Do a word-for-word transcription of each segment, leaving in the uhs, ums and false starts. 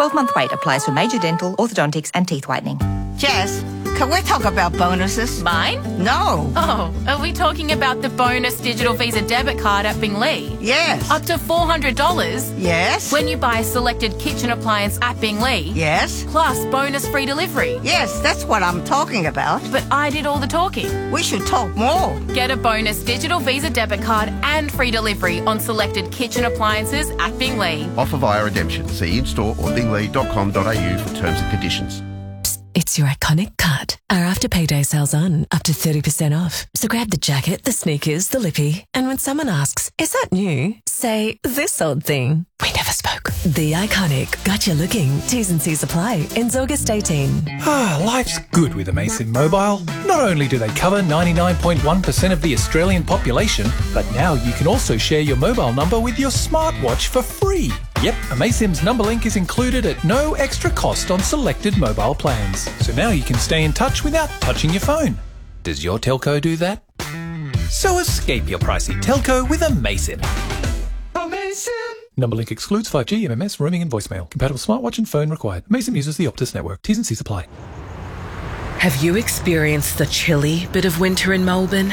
twelve-month wait applies for major dental, orthodontics and teeth whitening. Jess, can we talk about bonuses? Mine? No. Oh, are we talking about the bonus digital Visa debit card at Binglee? Yes. Up to four hundred dollars? Yes. When you buy a selected kitchen appliance at Binglee? Yes. Plus bonus free delivery? Yes, that's what I'm talking about. But I did all the talking. We should talk more. Get a bonus digital Visa debit card and free delivery on selected kitchen appliances at Binglee. Offer via redemption. See in-store or binglee dot com dot a u for terms and conditions. It's your iconic cut. Our After Payday sale's on, up to thirty percent off. So grab the jacket, the sneakers, the lippy, and when someone asks, is that new? Say, this old thing. We never spoke. The Iconic. Got you looking. T's and C's apply. Ends August eighteenth. Ah, life's good with Amaysim Mobile. Not only do they cover ninety-nine point one percent of the Australian population, but now you can also share your mobile number with your smartwatch for free. Yep, Amaysim's number link is included at no extra cost on selected mobile plans. So now you can stay in touch without touching your phone. Does your telco do that? So escape your pricey telco with Amaysim. Amaysim! Number link excludes five G, M M S, roaming and voicemail. Compatible smartwatch and phone required. Amaysim uses the Optus network. T's and C's apply. Have you experienced the chilly bit of winter in Melbourne?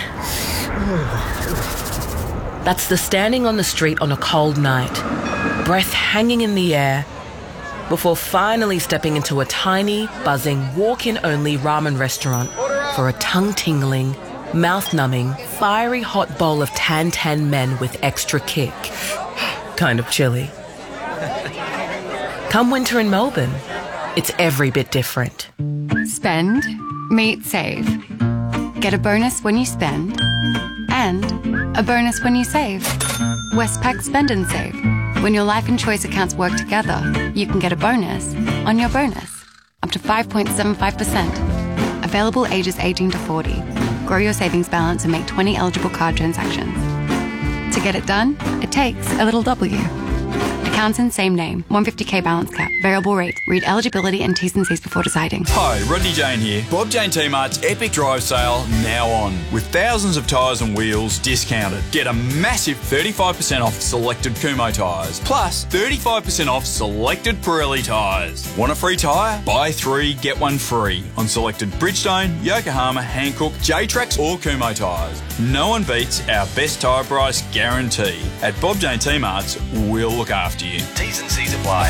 That's the standing on the street on a cold night, breath hanging in the air, before finally stepping into a tiny, buzzing, walk-in-only ramen restaurant for a tongue-tingling, mouth-numbing, fiery hot bowl of tan-tan men with extra kick. Kind of chilly. Come winter in Melbourne, it's every bit different. Spend, meet, save. Get a bonus when you spend, and a bonus when you save. Westpac Spend and Save. When your life and choice accounts work together, you can get a bonus on your bonus, up to five point seven five percent. Available ages eighteen to forty. Grow your savings balance and make twenty eligible card transactions. To get it done, it takes a little W. Accounts in same name, one hundred fifty k balance cap, variable rate. Read eligibility and T's and C's before deciding. Hi, Rodney Jane here. Bob Jane T-Mart's Epic Drive Sale now on. With thousands of tyres and wheels discounted. Get a massive thirty-five percent off selected Kumho tyres. Plus thirty-five percent off selected Pirelli tyres. Want a free tyre? Buy three, get one free on selected Bridgestone, Yokohama, Hankook, J-Trax or Kumho tyres. No one beats our best tyre price guarantee. At Bob Jane T-Mart's, we'll look after you. T's and C's apply.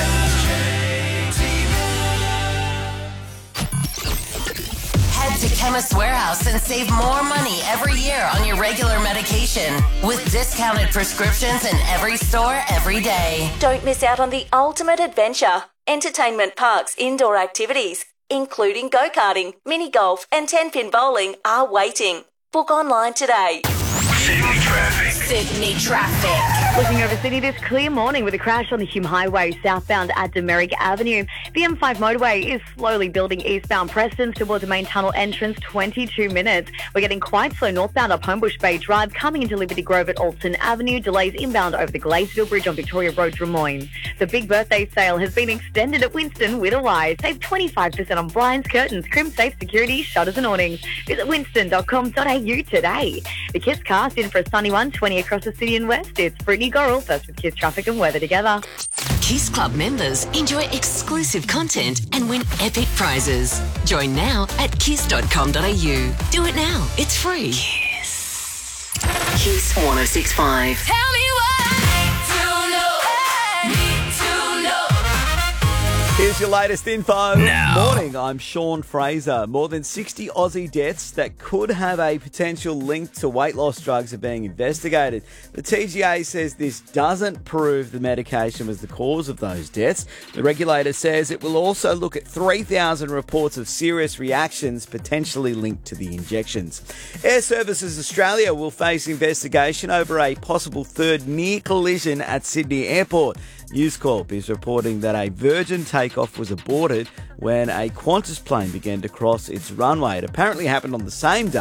Head to Chemist Warehouse and save more money every year on your regular medication with discounted prescriptions in every store every day. Don't miss out on the ultimate adventure. Entertainment parks, indoor activities, including go-karting, mini golf and ten-pin bowling are waiting. Book online today. Sydney traffic. Sydney traffic. Looking over Sydney this clear morning with a crash on the Hume Highway southbound at Demerrick Avenue. The M five motorway is slowly building eastbound Preston towards the main tunnel entrance, twenty-two minutes. We're getting quite slow northbound up Homebush Bay Drive, coming into Liberty Grove at Alston Avenue. Delays inbound over the Glazefield Bridge on Victoria Road, Drummoyne. The big birthday sale has been extended at Winston with a rise. Save twenty-five percent on blinds, curtains, crimp safe security, shutters and awnings. Visit winston dot com dot a u today. The Kiss cast in for a sunny one, twenty across the city and west. It's Brittany Gorrell, first with Kiss traffic and weather together. Kiss Club members enjoy exclusive content and win epic prizes. Join now at kiss dot com dot a u. Do it now. It's free. Kiss. Kiss one oh six point five. Tell me what to know. Need to know. Here's your latest info. Now. Morning, I'm Sean Fraser. More than sixty Aussie deaths that could have a potential link to weight loss drugs are being investigated. The T G A says this doesn't prove the medication was the cause of those deaths. The regulator says it will also look at three thousand reports of serious reactions potentially linked to the injections. Air Services Australia will face investigation over a possible third near collision at Sydney Airport. News Corp is reporting that a Virgin takeoff was aborted when a Qantas plane began to cross its runway. It apparently happened on the same day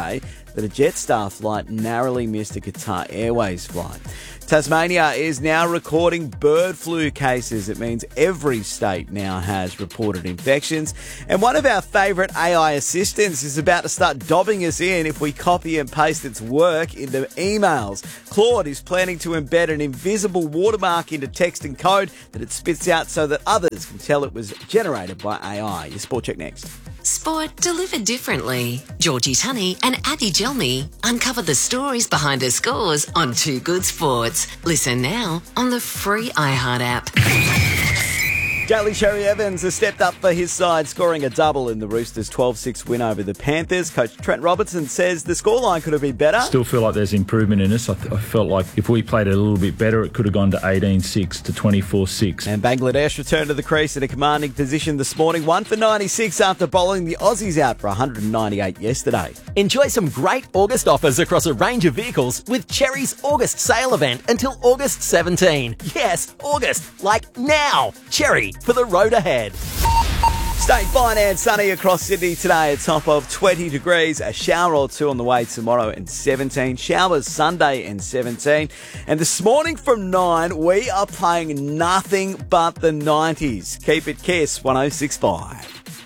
that a Jetstar flight narrowly missed a Qatar Airways flight. Tasmania is now recording bird flu cases. It means every state now has reported infections. And one of our favourite A I assistants is about to start dobbing us in if we copy and paste its work into emails. Claude is planning to embed an invisible watermark into text and code that it spits out so that others can tell it was generated by A I. Your Sport Check next. Sport delivered differently. Georgie Tunney and Abby Gelmy uncover the stories behind the scores on Too Good Sports. Listen now on the free iHeart app. Daly Cherry Evans has stepped up for his side, scoring a double in the Roosters' twelve six win over the Panthers. Coach Trent Robertson says the scoreline could have been better. Still feel like there's improvement in us. I, th- I felt like if we played it a little bit better, it could have gone to eighteen six to twenty-four six. And Bangladesh returned to the crease in a commanding position this morning. One for ninety-six after bowling the Aussies out for one hundred ninety-eight yesterday. Enjoy some great August offers across a range of vehicles with Cherry's August sale event until August seventeenth. Yes, August, like now. Cherry, for the road ahead. Stay fine and sunny across Sydney today, a top of twenty degrees, a shower or two on the way tomorrow and seventeen, showers Sunday and seventeen. And this morning from nine, we are playing nothing but the nineties. Keep it Kiss one oh six point five.